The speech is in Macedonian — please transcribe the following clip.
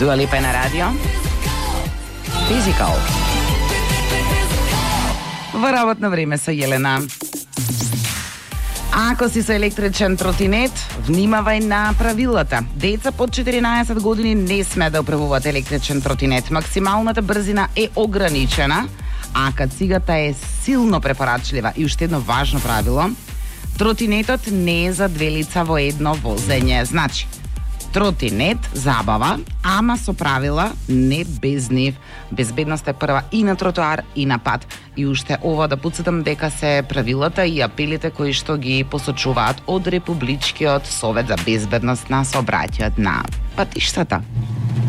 Dua Lipa на радио. Physical. Во работно време со Јелена. Ако си со електричен тротинет, внимавај на правилата. Деца под 14 години не сме да управуваат електричен тротинет. Максималната брзина е ограничена, а кацигата е силно препорачлива. И уште едно важно правило, тротинетот не е за две лица во едно возење. Значи, тротинет, забава, ама со правила, не без нив. Безбедноста е прва и на тротоар, и на пат. И уште ова да подсетам дека се правилата и апелите кои што ги посочуваат од Републичкиот совет за безбедност на сообраќајот на патиштата.